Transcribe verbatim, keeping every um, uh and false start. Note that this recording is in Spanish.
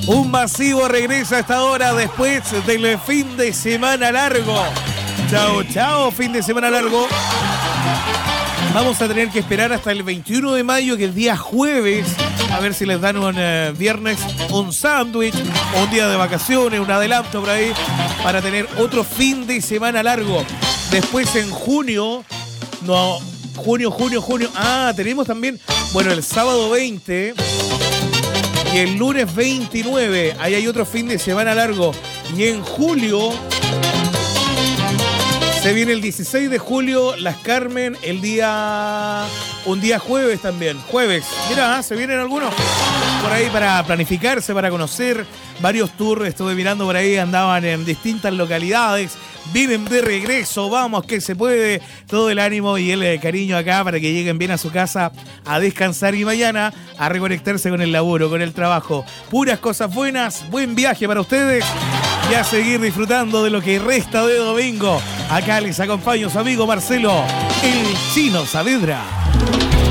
Un masivo regresa a esta hora después del fin de semana largo. Chao, chao, fin de semana largo. Vamos a tener que esperar hasta el veintiuno de mayo, que es el día jueves, a ver si les dan un uh, viernes un sándwich o un día de vacaciones, un adelanto por ahí, para tener otro fin de semana largo. Después en junio, no, junio, junio, junio, ah, tenemos también, bueno, el sábado veinte y el lunes veintinueve, ahí hay otro fin de semana largo. Y en julio se viene el dieciséis de julio, Las Carmen, el día, un día jueves también, jueves. Mira, ¿eh? Se vienen algunos por ahí para planificarse, para conocer varios tours. Estuve mirando por ahí, andaban en distintas localidades. Viven de regreso, vamos que se puede, todo el ánimo y el cariño acá para que lleguen bien a su casa a descansar y mañana a reconectarse con el laburo, con el trabajo. Puras cosas buenas, buen viaje para ustedes y a seguir disfrutando de lo que resta de domingo. Acá les acompaño su amigo Marcelo, el Chino Saavedra.